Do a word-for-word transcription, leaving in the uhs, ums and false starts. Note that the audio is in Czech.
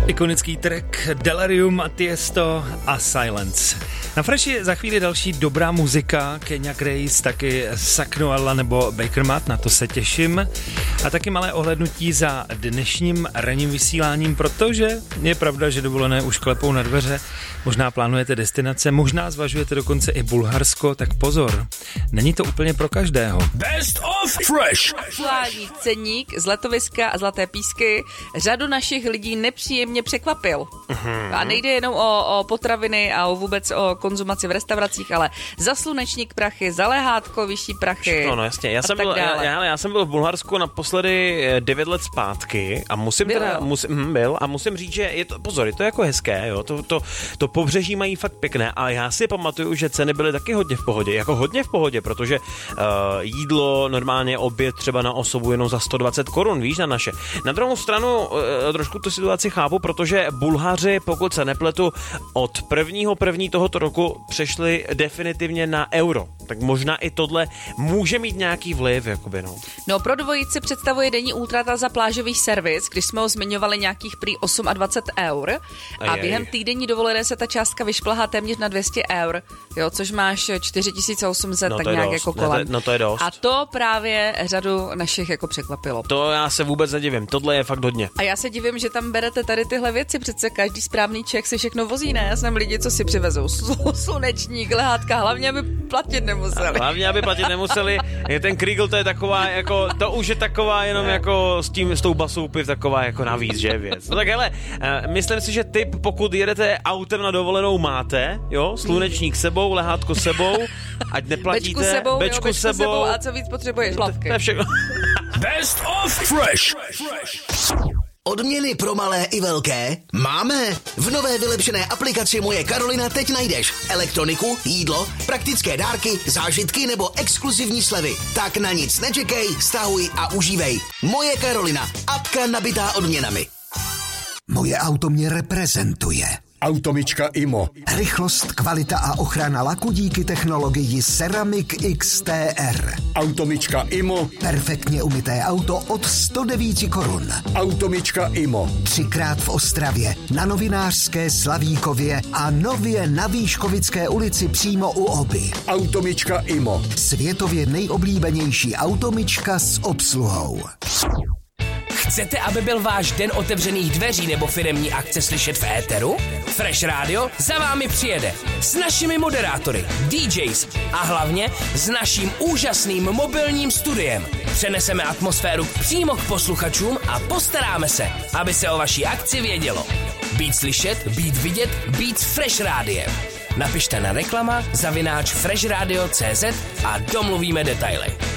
Ikonický track Delirium, Tiesto a Silence. Na Freshi za chvíli další dobrá muzika, Kenya Grace, taky Saknoala nebo Baker Matt, na to se těším. A taky malé ohlednutí za dnešním ranním vysíláním, protože je pravda, že dovolené už klepou na dveře. Možná plánujete destinace, možná zvažujete dokonce i Bulharsko, tak pozor, není to úplně pro každého. Best of Fresh. Aktuální ceník z letoviska a Zlaté písky řadu našich lidí nepříjemně překvapil. Uh-huh. A nejde jenom o, o potraviny a o vůbec o konzumaci v restauracích, ale za slunečník prachy, za lehátko vyšší prachy. No, no jasně. Já jsem, byl, já, já, já jsem byl v Bulharsku naposledy devět let zpátky a musím byl, teda, musím, byl a musím říct, že je to, pozor, je to jako hezké, jo, to, to, to pobřeží mají fakt pěkné, ale já si pamatuju, že ceny byly taky hodně v pohodě, jako hodně v pohodě, protože uh, jídlo, normálně oběd třeba na osobu jenom za sto dvacet korun, víš, na naše. Na druhou stranu uh, trošku tu situaci chápu, protože Bulhaři, pokud se nepletu, od prvního první tohoto roku přešli definitivně na euro. Tak možná i tohle může mít nějaký vliv, jakoby, no. No, pro dvojici představuje denní útrata za plážový servis, když jsme ho zmiňovali nějakých prý dvacet osm eur a během týdenní dovolené se ta částka vyšplhá téměř na dvě stě eur, jo, což máš čtyři tisíce osm set, no, tak nějak dost. jako kolem. No to je dost. A to právě řadu našich jako překvapilo. To já se vůbec nedivím, tohle je fakt hodně. A já se divím, že tam berete tady tyhle věci, přece každý správný Čech si všechno vozí, ne? Já jsem lidi, co si přivezou slunečník, lehátka, hlavně aby platit nemuseli. A hlavně aby platit nemuseli. Je ten Kriegel, to je taková jako, to už je taková jenom jako s tím, s tou basou piv taková jako navíc, že věc. No tak hele, myslím si, že tip, pokud jedete autem na dovolenou máte, jo, slunečník sebou, lehátko sebou, ať neplatíte, bečku sebou, bečku, jo, bečku sebou. sebou a co víc potřebuješ, hlavky. To je všechno. Best of Fresh. Odměny pro malé i velké máme. V nové vylepšené aplikaci Moje Karolina teď najdeš elektroniku, jídlo, praktické dárky, zážitky nebo exkluzivní slevy. Tak na nic nečekej, stahuj a užívej. Moje Karolina, apka nabitá odměnami. Moje auto mě reprezentuje. Automička Imo. Rychlost, kvalita a ochrana laku díky technologii Ceramic X T R. Automička Imo. Perfektně umyté auto od sto devět korun. Automička Imo. Třikrát v Ostravě, na Novinářské, Slavíkově a nově na Výškovické ulici přímo u Oby. Automička Imo. Světově nejoblíbenější automička s obsluhou. Chcete, aby byl váš den otevřených dveří nebo firemní akce slyšet v éteru? Fresh Radio za vámi přijede s našimi moderátory, D Js a hlavně s naším úžasným mobilním studiem. Přeneseme atmosféru přímo k posluchačům a postaráme se, aby se o vaší akci vědělo. Být slyšet, být vidět, být s Fresh Rádiem. Napište na reklama zavináč freshradio tečka cz a domluvíme detaily.